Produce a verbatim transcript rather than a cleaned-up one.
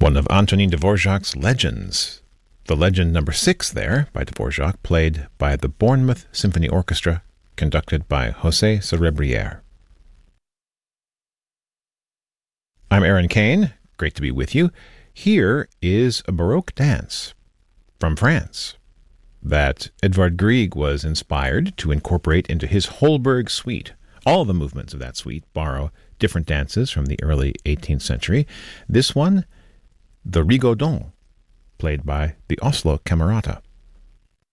one of Antonin Dvorak's legends. The legend number six there, by Dvorak, played by the Bournemouth Symphony Orchestra, conducted by José Cerebriere. I'm Aaron Kane. Great to be with you. Here is a Baroque dance from France that Edvard Grieg was inspired to incorporate into his Holberg suite. All the movements of that suite borrow different dances from the early eighteenth century. This one, the Rigodon, played by the Oslo Camerata.